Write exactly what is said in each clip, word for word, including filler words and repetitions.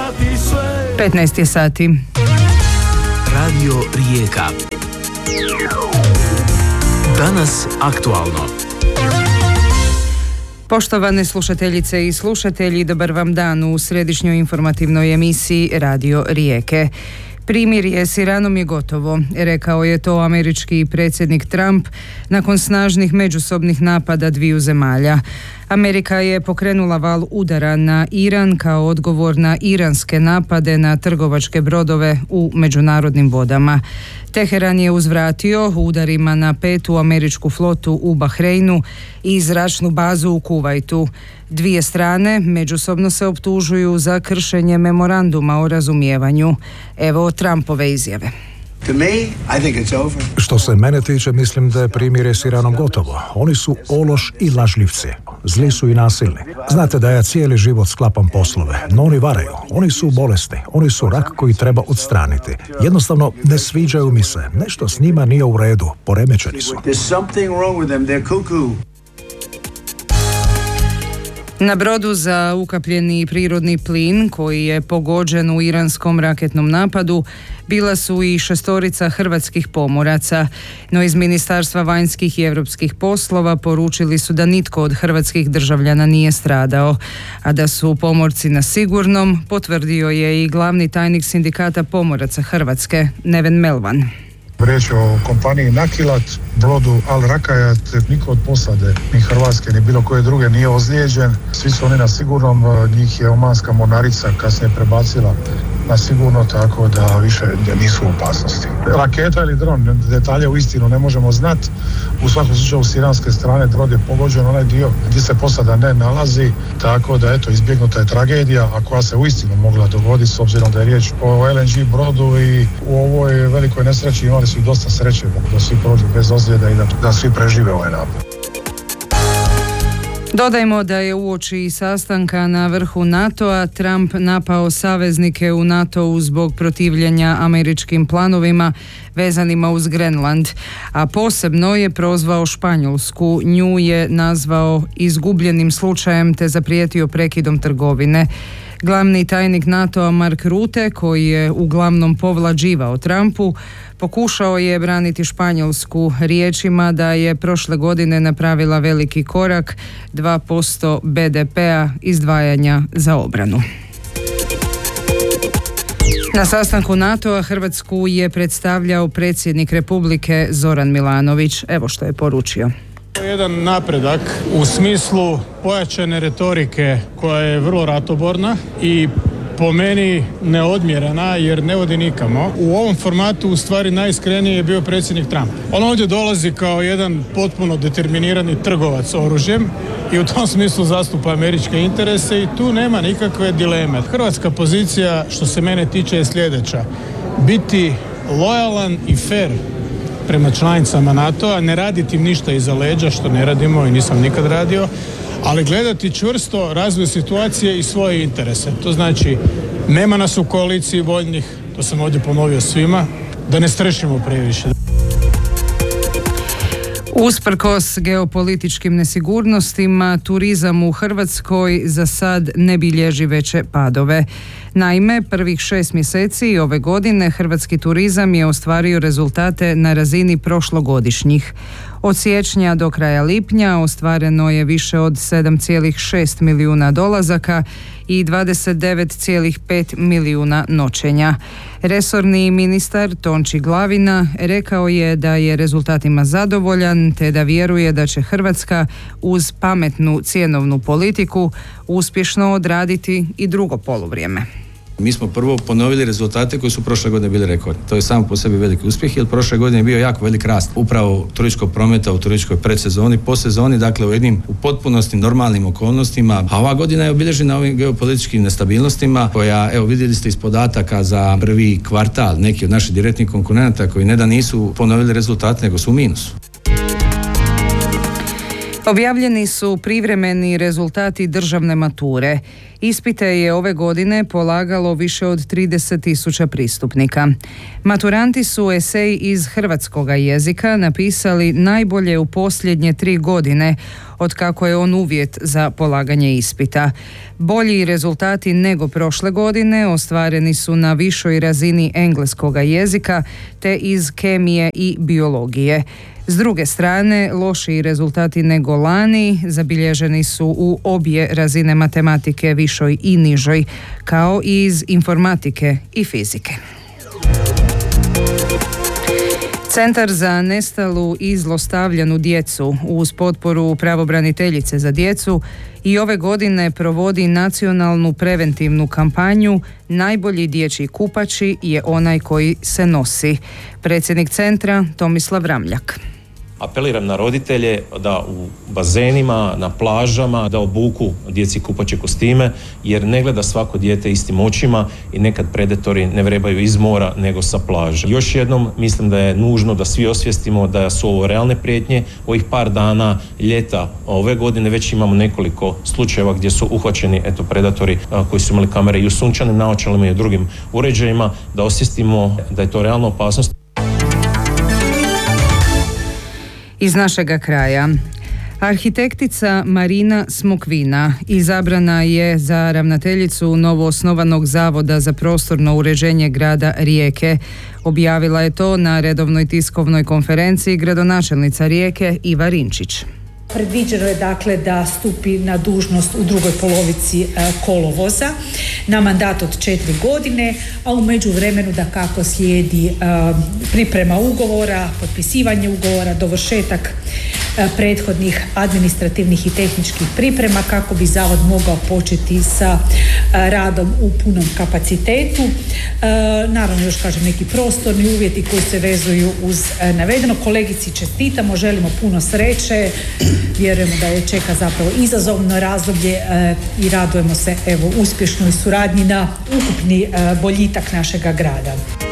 dati sve. petnaest je sati. Radio Rijeka. Danas aktualno. Poštovane slušateljice i slušatelji, dobar vam dan u središnjoj informativnoj emisiji Radio Rijeke. Primirje s Iranom je gotovo, rekao je to američki predsjednik Trump nakon snažnih međusobnih napada dviju zemalja. Amerika je pokrenula val udara na Iran kao odgovor na iranske napade na trgovačke brodove u međunarodnim vodama. Teheran je uzvratio udarima na petu američku flotu u Bahreinu i zračnu bazu u Kuvajtu. Dvije strane međusobno se optužuju za kršenje memoranduma o razumijevanju. Evo Trumpove izjave. Što se mene tiče, mislim da je primirje s Iranom gotovo. Oni su ološ i lažljivci. Zli su i nasilni. Znate da ja cijeli život sklapam poslove, no oni varaju. Oni su bolesni. Oni su rak koji treba odstraniti. Jednostavno ne sviđaju mi se. Nešto s njima nije u redu. Poremećeni su. Na brodu za ukapljeni prirodni plin koji je pogođen u iranskom raketnom napadu bila su i šestorica hrvatskih pomoraca, no iz Ministarstva vanjskih i europskih poslova poručili su da nitko od hrvatskih državljana nije stradao, a da su pomorci na sigurnom, potvrdio je i glavni tajnik sindikata pomoraca Hrvatske, Neven Melvan. Riječ je o kompaniji Nakilat, brodu Al Rakajat, niko od posade, ni Hrvatske, ni bilo koje druge nije ozlijeđen. Svi su oni na sigurnom, njih je omanska mornarica kasnije prebacila na sigurno, tako da više nisu u opasnosti. Raketa ili dron, detalje u istinu ne možemo znati. U svakom slučaju s iranske strane brod je pogođen onaj dio gdje se posada ne nalazi, tako da eto izbjegnuta je tragedija, a koja se u istinu mogla dogoditi s obzirom da je riječ o el en ge brodu i u ovoj velikoj nesreći imali su dosta sreće da svi prođu bez ozljeda i da, da svi prežive ovaj napad. Dodajmo da je uoči sastanka na vrhu NATO-a Trump napao saveznike u NATO-u zbog protivljenja američkim planovima vezanima uz Grenland, a posebno je prozvao Španjolsku. Nju je nazvao izgubljenim slučajem te zaprijetio prekidom trgovine. Glavni tajnik NATO-a Mark Rutte, koji je uglavnom povlađivao Trumpu, pokušao je braniti Španjolsku riječima da je prošle godine napravila veliki korak, dva posto be de pea izdvajanja za obranu. Na sastanku NATO-a Hrvatsku je predstavljao predsjednik Republike Zoran Milanović. Evo što je poručio. Jedan napredak u smislu pojačane retorike koja je vrlo ratoborna i po meni neodmjerena jer ne vodi nikamo. U ovom formatu u stvari najiskreniji je bio predsjednik Trump. On ovdje dolazi kao jedan potpuno determinirani trgovac oružjem i u tom smislu zastupa američke interese i tu nema nikakve dileme. Hrvatska pozicija što se mene tiče je sljedeća. Biti lojalan i fair prema članicama NATO-a, ne raditi im ništa iza leđa, što ne radimo i nisam nikad radio, ali gledati čvrsto razvoj situacije i svoje interese. To znači, nema nas u koaliciji voljnih, to sam ovdje ponovio svima, da ne strešimo previše. Usprkos geopolitičkim nesigurnostima, turizam u Hrvatskoj za sad ne bilježi veće padove. Naime, prvih šest mjeseci ove godine hrvatski turizam je ostvario rezultate na razini prošlogodišnjih. Od siječnja do kraja lipnja ostvareno je više od sedam zarez šest milijuna dolazaka i dvadeset devet zarez pet milijuna noćenja. Resorni ministar Tonči Glavina rekao je da je rezultatima zadovoljan te da vjeruje da će Hrvatska uz pametnu cjenovnu politiku uspješno odraditi i drugo poluvrijeme. Mi smo prvo ponovili rezultate koji su prošle godine bili rekordni. To je samo po sebi veliki uspjeh, jer prošle godine je bio jako velik rast upravo turističkog prometa u turističkoj predsezoni, posezoni, dakle u jednim u potpunosti normalnim okolnostima, a ova godina je obilježena ovim geopolitičkim nestabilnostima koja, evo vidjeli ste iz podataka za prvi kvartal, neki od naših direktnih konkurenata koji ne da nisu ponovili rezultate, nego su u minusu. Objavljeni su privremeni rezultati državne mature. Ispite je ove godine polagalo više od trideset tisuća pristupnika. Maturanti su esej iz hrvatskoga jezika napisali najbolje u posljednje tri godine, otkako je on uvjet za polaganje ispita. Bolji rezultati nego prošle godine ostvareni su na višoj razini engleskoga jezika te iz kemije i biologije. S druge strane, lošiji rezultati nego lani zabilježeni su u obje razine matematike, višoj i nižoj, kao i iz informatike i fizike. Centar za nestalu i zlostavljanu djecu uz potporu pravobraniteljice za djecu i ove godine provodi nacionalnu preventivnu kampanju Najbolji dječji kupači je onaj koji se nosi. Predsjednik centra Tomislav Ramljak. Apeliram na roditelje da u bazenima, na plažama, da obuku djeci kupaće kostime, jer ne gleda svako dijete istim očima i nekad predatori ne vrebaju iz mora nego sa plaže. Još jednom mislim da je nužno da svi osvijestimo da su ovo realne prijetnje. Ovih par dana ljeta ove godine već imamo nekoliko slučajeva gdje su uhvaćeni eto, predatori a, koji su imali kamere i u sunčanim naočalama i u drugim uređajima, da osvijestimo da je to realna opasnost. Iz našega kraja. Arhitektica Marina Smokvina izabrana je za ravnateljicu novoosnovanog Zavoda za prostorno uređenje grada Rijeke. Objavila je to na redovnoj tiskovnoj konferenciji gradonačelnica Rijeke Iva Rinčić. Predviđeno je dakle da stupi na dužnost u drugoj polovici e, kolovoza na mandat od četiri godine, a u međuvremenu da kako slijedi e, priprema ugovora, potpisivanje ugovora, dovršetak e, prethodnih administrativnih i tehničkih priprema kako bi zavod mogao početi sa e, radom u punom kapacitetu. E, naravno još kažem neki prostorni uvjeti koji se vezuju uz e, navedeno. Kolegici čestitamo, želimo puno sreće. Vjerujemo da je čeka zapravo izazovno razdoblje e, i radujemo se evo uspješnoj suradnji na ukupni e, boljitak našega grada.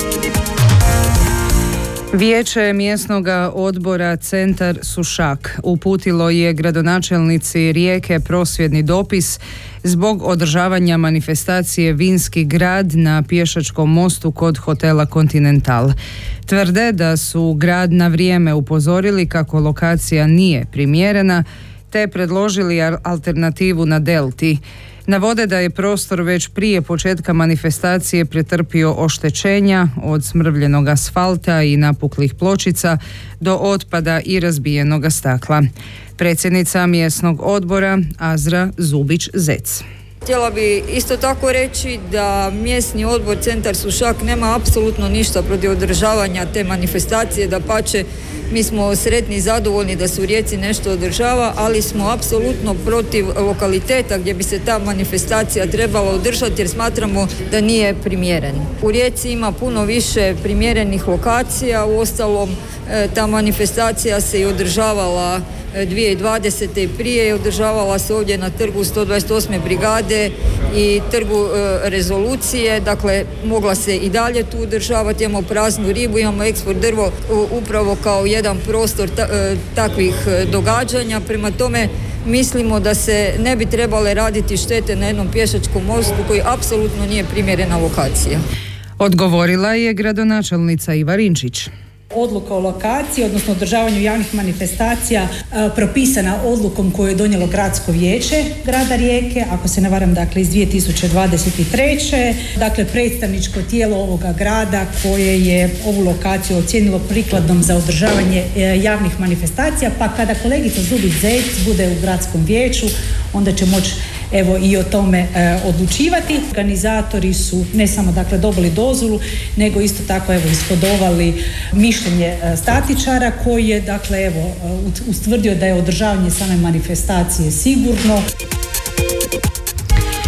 Vijeće mjesnog odbora Centar Sušak uputilo je gradonačelnici Rijeke prosvjedni dopis zbog održavanja manifestacije Vinski grad na pješačkom mostu kod hotela Continental. Tvrde da su grad na vrijeme upozorili kako lokacija nije primjerena, te predložili alternativu na Delti. Navode da je prostor već prije početka manifestacije pretrpio oštećenja od smrvljenog asfalta i napuklih pločica do otpada i razbijenog stakla. Predsjednica mjesnog odbora Azra Zubić-Zec. Htjela bi isto tako reći da mjesni odbor Centar Sušak nema apsolutno ništa protiv održavanja te manifestacije, dapače mi smo sretni i zadovoljni da se u Rijeci nešto održava, ali smo apsolutno protiv lokaliteta gdje bi se ta manifestacija trebala održati jer smatramo da nije primjeren. U Rijeci ima puno više primjerenih lokacija, uostalom ta manifestacija se i održavala dvije tisuće dvadesete i prije, održavala se ovdje na trgu sto dvadeset osme brigade i trgu e, Rezolucije, dakle mogla se i dalje tu održavati, imamo praznu ribu, imamo eksport drvo u, upravo kao jedan prostor ta, e, takvih događanja, prema tome mislimo da se ne bi trebale raditi štete na jednom pješačkom mostu koji apsolutno nije primjerena lokacija. Odgovorila je gradonačelnica Iva Rinčić. Odluka o lokaciji, odnosno održavanju javnih manifestacija e, propisana odlukom koju je donijelo Gradsko vijeće grada Rijeke, ako se ne varam, dakle iz dvije tisuće dvadeset treće. Dakle, predstavničko tijelo ovoga grada koje je ovu lokaciju ocijenilo prikladnom za održavanje e, javnih manifestacija, pa kada kolegica Zubić-Zec bude u Gradskom vijeću, onda će moći evo i o tome e, odlučivati. Organizatori su ne samo dakle dobili dozvolu, nego isto tako evo ishodovali mišljenje e, statičara koji je dakle evo ustvrdio da je održavanje same manifestacije sigurno.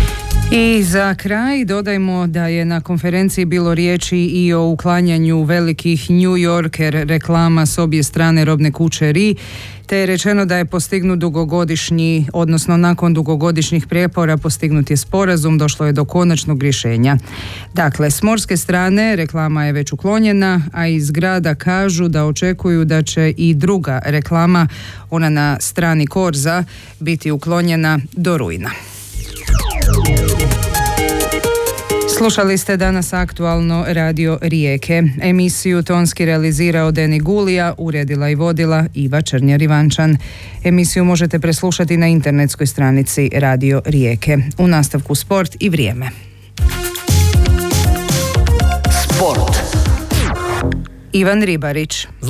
I za kraj dodajmo da je na konferenciji bilo riječi i o uklanjanju velikih New Yorker reklama s obje strane robne kuće R I, te je rečeno da je postignut dugogodišnji, odnosno nakon dugogodišnjih prijepora postignut je sporazum, došlo je do konačnog rješenja. Dakle, s morske strane reklama je već uklonjena, a iz grada kažu da očekuju da će i druga reklama, ona na strani Korza, biti uklonjena do rujna. Slušali ste danas aktualno Radio Rijeke. Emisiju tonski realizirao Deni Gulija, uredila i vodila Iva Črnjar-Ivančan. Emisiju možete preslušati na internetskoj stranici Radio Rijeke. U nastavku sport i vrijeme. Sport. Ivan Ribarić.